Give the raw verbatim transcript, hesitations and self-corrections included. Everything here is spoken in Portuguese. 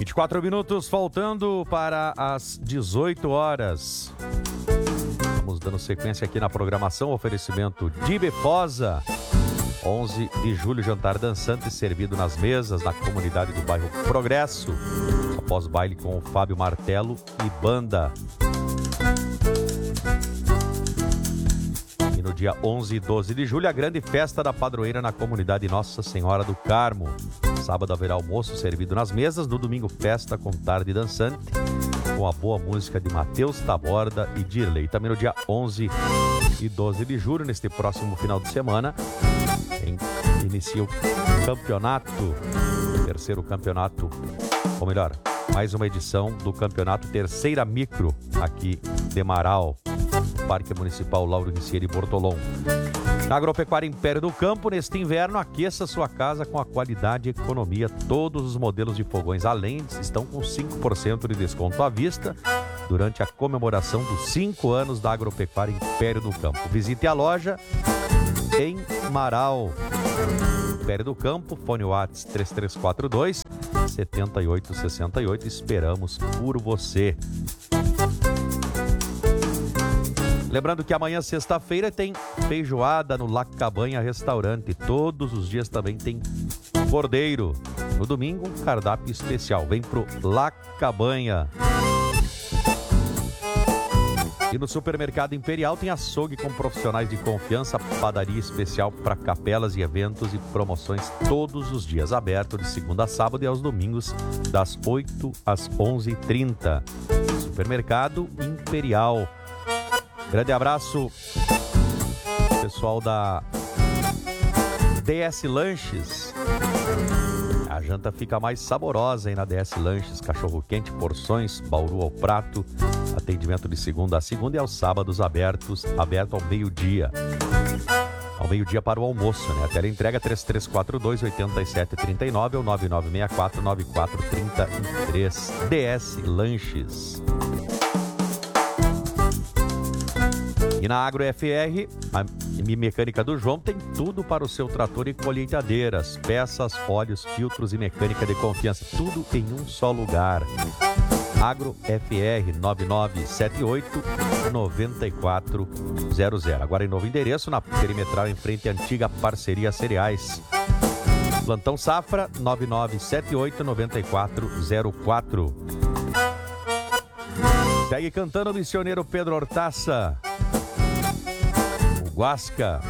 vinte e quatro minutos faltando para as dezoito horas. Vamos dando sequência aqui na programação. Oferecimento de Befosa. onze de julho, jantar dançante servido nas mesas na comunidade do bairro Progresso. Após baile com o Fábio Martelo e banda. E no dia onze e doze de julho, a grande festa da padroeira na comunidade Nossa Senhora do Carmo. Sábado haverá almoço servido nas mesas. No domingo, festa com tarde dançante, com a boa música de Matheus Taborda e Dirley. Também no dia onze e doze de julho, neste próximo final de semana, em, inicia o campeonato, o terceiro campeonato, ou melhor, mais uma edição do campeonato Terceira Micro, aqui de Marau, Parque Municipal Lauro Ricieri Bortolom. Na Agropecuária Império do Campo, neste inverno, aqueça sua casa com a qualidade e economia. Todos os modelos de fogões a lenha estão com cinco por cento de desconto à vista durante a comemoração dos cinco anos da Agropecuária Império do Campo. Visite a loja em Marau. Império do Campo, fone WhatsApp três três quatro dois, sete oito seis oito. Esperamos por você. Lembrando que amanhã, sexta-feira, tem feijoada no La Cabanha Restaurante. Todos os dias também tem cordeiro. No domingo, um cardápio especial. Vem pro La Cabanha. E no Supermercado Imperial tem açougue com profissionais de confiança, padaria especial para capelas e eventos e promoções todos os dias. Aberto de segunda a sábado e aos domingos, das oito às onze e trinta. Supermercado Imperial. Grande abraço, pessoal da D S Lanches. A janta fica mais saborosa aí na D S Lanches. Cachorro quente, porções, bauru ao prato. Atendimento de segunda a segunda e aos sábados abertos, aberto ao meio-dia. Ao meio-dia para o almoço, né? A tela entrega três três quatro dois, oito sete três nove ou nove nove seis quatro, nove quatro três três. D S Lanches. E na Agro F R, a mecânica do João tem tudo para o seu trator e colheitadeiras, peças, óleos, filtros e mecânica de confiança, tudo em um só lugar. Agro F R nove nove sete oito, nove quatro zero zero. Agora em novo endereço, na perimetral em frente à antiga Parceria Cereais. Plantão Safra nove nove sete oito, nove quatro zero quatro. Segue cantando o missioneiro Pedro Hortaça. Guasca,